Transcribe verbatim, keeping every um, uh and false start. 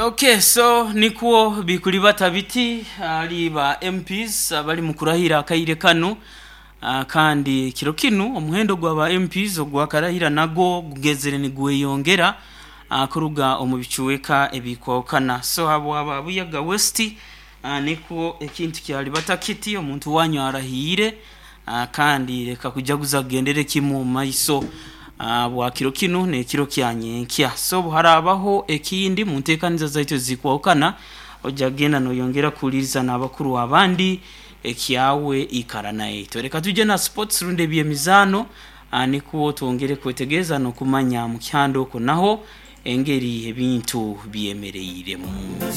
Okay, so nikuo bikuli batabiti ali ba M Ps abali mukurahira akayire kano uh, kandi kiro kinu omuhendo gwa ba M Ps ogwa karahira nago gugezere ni gweyongera uh, kuruga omubichuweka ebikwokana so abo ababuyaga West uh, nikuo ekintu kyali batakiti omuntu wanyu arahire uh, kandi reka kujaguza gendere kimu maiso abo uh, kiro kinu ne kiro kyanye nkya so harabaho ekindi muntekaniza zaito zikwokana ojagenda no yongera kuliriza nabakuru abandi ekyawe ikarana eto reka tuje na sports runde bye mizano uh, nikuo tuongere kwetegeza no kumanya mukyando ko naho engeri ebintu byemereire mu